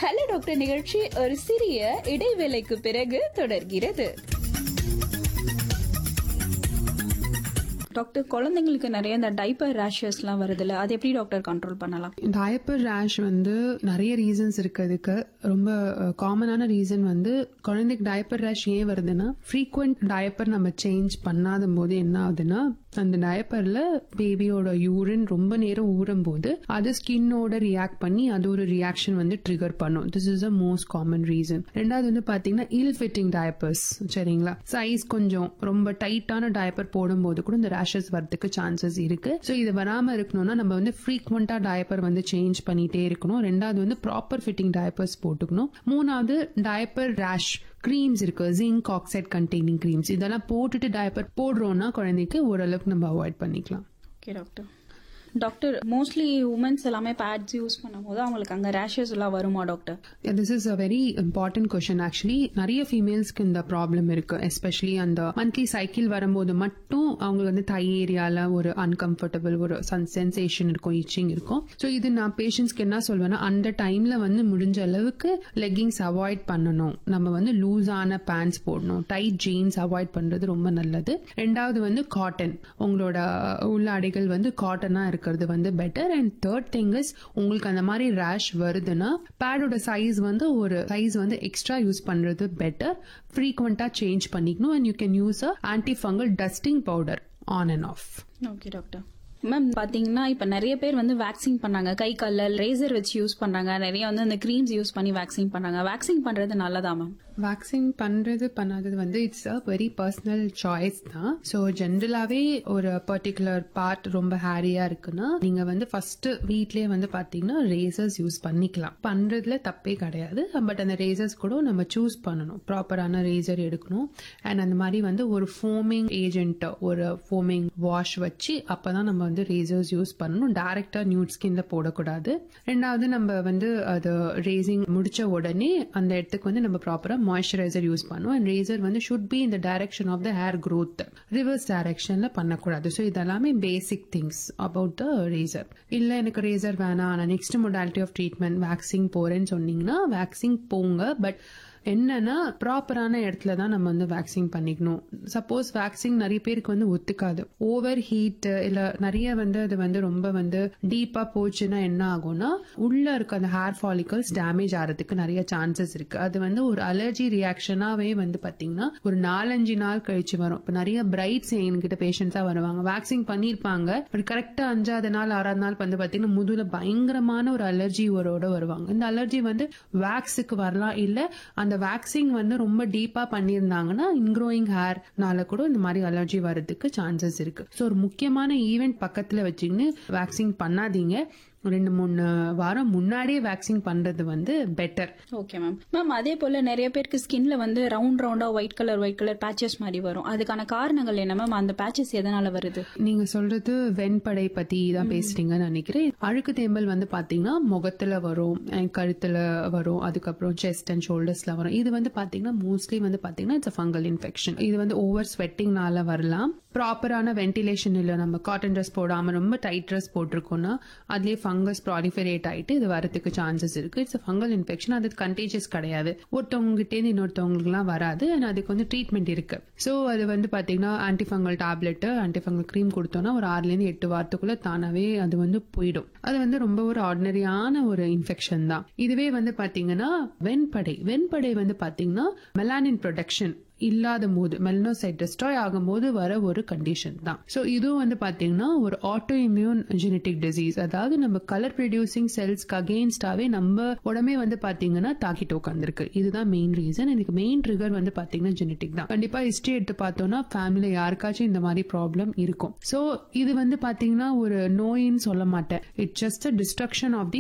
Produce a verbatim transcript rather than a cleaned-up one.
Hello doctor நிகழ்ச்சி ஒரு சிறிய இடைவேளைக்கு பிறகு தொடர்கிறது. டாக்டர், குழந்தைங்களுக்கு நிறைய இந்த டைப்பர் ரேஷஸ் எல்லாம் வருதுல்ல, அது எப்படி டாக்டர் கண்ட்ரோல் பண்ணலாம்? டைப்பர் ரேஷ் வந்து நிறைய ரீசன்ஸ் இருக்கு. அதுக்கு ரொம்ப காமனான ரீசன் வந்து குழந்தைக்கு டைப்பர் ரேஷ் ஏன் வருதுன்னா, ஃப்ரீக்வெண்ட் டைப்பர் நம்ம சேஞ்ச் பண்ணாத போது என்ன ஆகுதுன்னா, அந்த டயப்பர்ல பேபியோட யூரின் ரொம்ப நேரம் ஊறும் போது அது ஸ்கின்னோட ரியாக்ட் பண்ணி அது ஒரு ரியாக்ஷன் வந்து ட்ரிகர் பண்ணும். This is a most common reason. ரெண்டாவது வந்து பாத்தீங்கன்னா இல் ஃபிட்டிங் டயப்பர்ஸ். சரிங்களா, சைஸ் கொஞ்சம் ரொம்ப டைட்டான டயப்பர் போடும் போது கூட இந்த ரேஷஸ் வரதுக்கு சான்சஸ் இருக்கு. சோ இது வராம இருக்கணும்னா நம்ம வந்து ஃப்ரீக்வெண்டா டயப்பர் வந்து சேஞ்ச் பண்ணிட்டே இருக்கணும். ரெண்டாவது வந்து ப்ராப்பர் ஃபிட்டிங் டயப்பர்ஸ் போட்டுக்கணும். மூணாவது டயப்பர் ரேஷ் கிரீம்ஸ் இருக்கு, ஜிங்க் ஆக்சைட் கண்டெய்னிங் கிரீம்ஸ், இதெல்லாம் போட்டுட்டு டயப்பர் போடுறோம்னா குழந்தைக்கு ஓரளவுக்கு நம்ம அவாய்ட் பண்ணிக்கலாம். Okay doctor. Doctor, mostly women's எல்லாமே பேட்ஸ் யூஸ் பண்ணும்போது அவங்களுக்கு அங்க ரேஷஸ் எல்லாம் வருமா doctor? This is a very important question. Actually நிறைய ஃபீமேல்ஸ்க்கு இந்த ப்ராப்ளம் இருக்கு. எஸ்பெஷலி அந்த மந்த்லி சைக்கிள் வரும்போது மட்டும் அவங்களுக்கு வந்து தை ஏரியால ஒரு அன்கம்ஃபர்டபுள் ஒரு சென்சேஷன் இருக்கும், இச்சிங் இருக்கும். ஸோ இது நான் பேஷண்ட்ஸ்க்கு என்ன சொல்வேன்னா, அந்த டைம்ல வந்து முடிஞ்ச அளவுக்கு லெக்கிங்ஸ் அவாய்ட் பண்ணணும். நம்ம வந்து லூஸான பேண்ட்ஸ் போடணும். டைட் ஜீன்ஸ் அவாய்ட் பண்றது ரொம்ப நல்லது. ரெண்டாவது வந்து காட்டன், உங்களோட உள்ளாடைகள் வந்து காட்டனா இருக்கு வந்து better. And third thing is, உங்களுக்கு அந்த மாதிரி ரேஷ் வருதுன்னா பேடோட சைஸ் வந்து ஒரு சைஸ் வந்து எக்ஸ்ட்ரா யூஸ் பண்றது பெட்டர். ஃப்ரீக்வெண்டா சேஞ்ச் பண்ணிக்கணும். And you can use a anti fungal dusting powder on and half. Okay doctor. Ma'am, பாத்தீங்கன்னா இப்ப நிறைய பேர் வந்து வேக்சின் பண்ணாங்க, கை கால்ல ரேசர் வச்சு யூஸ் பண்றாங்க, நிறைய வந்து அந்த கிரீம்ஸ் யூஸ் பண்ணி வேக்சின் பண்றாங்க. வேக்சின் பண்றது நல்லதா மேம்? வேக்சின் பண்றது பண்ணாதது வந்து it's a very personal choice தான். ஸோ ஜென்ரலாவே ஒரு பர்டிகுலர் பார்ட் ரொம்ப ஹேரியா இருக்குன்னா நீங்க வந்து ஃபர்ஸ்ட் வீட்லயே வந்து பாத்தீங்கன்னா ரேசர்ஸ் யூஸ் பண்ணிக்கலாம். பண்றதுல தப்பே கிடையாது. பட் அந்த ரேசர்ஸ் கூட நம்ம சூஸ் பண்ணணும். ப்ராப்பரான ரேசர் எடுக்கணும். அண்ட் அந்த மாதிரி வந்து ஒரு ஃபோமிங் ஏஜென்ட், ஒரு ஃபோமிங் வாஷ் வச்சு அப்பதான் நம்ம வந்து ரேசர்ஸ் யூஸ் பண்ணணும். டைரக்டா நியூட் ஸ்கின்ல போடக்கூடாது. ரெண்டாவது நம்ம வந்து அது ரேசிங் முடிச்ச உடனே அந்த இடத்துக்கு வந்து நம்ம ப்ராப்பரா மாய்ஸ்சரைசர் யூஸ் பண்ணுவோம். அண்ட் ரேசர் வந்து should be in the direction of the hair growth, reverse டைரக்ஷன்ல பண்ணக்கூடாது. ஸோ இதெல்லாமே basic things about the racer. இல்ல எனக்கு ரேசர் வேணாம், நான் next modality of treatment vaccine போறேன்னு சொன்னீங்கன்னா வேக்சின் போங்க. பட் என்னன்னா ப்ராப்பரான இடத்துல தான் நம்ம வந்து வேக்சின் பண்ணிக்கணும். சப்போஸ் வேக்சின் நிறைய பேருக்கு வந்து ஒத்துக்காது, ஓவர் ஹீட் இல்ல நிறைய வந்து அது வந்து ரொம்ப வந்து டீப்பா போச்சுன்னா என்ன ஆகும்னா உள்ள இருக்க அந்த ஹேர் ஃபாலிகல்ஸ் டேமேஜ் ஆகிறதுக்கு நிறைய சான்சஸ் இருக்கு. அது வந்து ஒரு அலர்ஜி ரியாக்ஷனாவே வந்து பாத்தீங்கன்னா ஒரு நாலஞ்சு நாள் கழிச்சு வரும். இப்ப நிறைய பிரைட்ஸ் என்கிட்ட பேஷண்ட்ஸா வருவாங்க, வேக்சின் பண்ணிருப்பாங்க, பட் கரெக்டா அஞ்சாவது நாள் ஆறாவது நாள் வந்து பாத்தீங்கன்னா முதுகுல பயங்கரமான ஒரு அலர்ஜி ஒரோட வருவாங்க. இந்த அலர்ஜி வந்து வேக்ஸுக்கு வரலாம், இல்ல அந்த வேக்சின் வந்து ரொம்ப டீப்பா பண்ணிருந்தாங்கன்னா இன்க்ரோயிங் ஹேர்னால கூட இந்த மாதிரி அலர்ஜி வரதுக்கு சான்சஸ் இருக்கு. சோ ஒரு முக்கியமான ஈவென்ட் பக்கத்துல வச்சுக்கின்னு வேக்சின் பண்ணாதீங்க. ரெண்டு மூணு வாரம் முன்னாடியே வேக்சின் பண்றது வந்து பெட்டர். Okay ma'am. மேம், அதே போல நிறைய பேருக்கு ஸ்கின்ல வந்து ரவுண்ட் ரவுண்டா white colour white colour patches மாதிரி வரும். அதுக்கான காரணங்கள் என்ன மேம்? அந்த பேச்சஸ் எதனால வருது? நீங்க சொல்றது வெண்படை பத்தி தான் பேசுறீங்கன்னு நினைக்கிறேன். அழுக்கு தேம்பல் வந்து பாத்தீங்கன்னா முகத்துல வரும், கழுத்துல வரும், அதுக்கப்புறம் செஸ்ட் அண்ட் ஷோல்டர்ஸ்ல வரும். இது வந்து பாத்தீங்கன்னா மோஸ்ட்லி வந்து பாத்தீங்கன்னா இட்ஸ் ஃபங்கல் இன்ஃபெக்ஷன். இது வந்து ஓவர் ஸ்வெட்டிங்னால வரலாம். ப்ராப்பரான வென்டிலேஷன் இல்ல, நம்ம காட்டன் ட்ரெஸ் போடாம ரொம்ப டைட் ட்ரெஸ் போட்டிருக்கோம்னா அதுலயே ஃபங்கஸ் ப்ராலிஃபரேட் ஆயிட்டு இது வரதுக்கு சான்சஸ் இருக்கு. It's fungal infection. அது கண்டேஜியஸ் கிடையாது, ஒருத்தவங்க கிட்டே இன்னொருத்தவங்களுக்கு எல்லாம் வராது. அதுக்கு வந்து ட்ரீட்மெண்ட் இருக்கு. சோ அது வந்து பாத்தீங்கன்னா ஆன்டிஃபங்கல் டேப்லெட், ஆன்டிஃபங்கல் கிரீம் கொடுத்தோம்னா ஒரு ஆறுல இருந்து எட்டு வாரத்துக்குள்ள தானாவே அது வந்து போயிடும். அது வந்து ரொம்ப ஒரு ஆர்டினரியான ஒரு இன்ஃபெக்ஷன் தான். இதுவே வந்து பாத்தீங்கன்னா வெண்படை வெண்படை வந்து பாத்தீங்கன்னா மெலானின் ப்ரொடக்ஷன் இல்லாத போது, மெலனோசைட் டிஸ்ட்ராய் ஆகும் போது வர ஒரு கண்டிஷன் தான். சோ இதுவும் வந்து பாத்தீங்கன்னா ஒரு ஆட்டோ இம்யூன் ஜெனடிக் டிசீஸ். அதாவது நம்ம கலர் ப்ரொடியூசிங் செல்ஸ்க்கு அகெயின்ஸ்டாவே நம்ம உடம்பே வந்து பாத்தீங்கன்னா தாக்கிட்டு உட்காந்துருக்கு. இதுதான் மெயின் ரீசன். இதுக்கு மெயின் ட்ரிகர் வந்து பாத்தீங்கன்னா ஜெனடிக் தான். கண்டிப்பா ஹிஸ்டரி எடுத்து பார்த்தோம்னா ஃபேமிலில யாருக்காச்சும் இந்த மாதிரி ப்ராப்ளம் இருக்கும். சோ இது வந்து பாத்தீங்கன்னா ஒரு நோயின்னு சொல்ல மாட்டேன். It's just destruction of the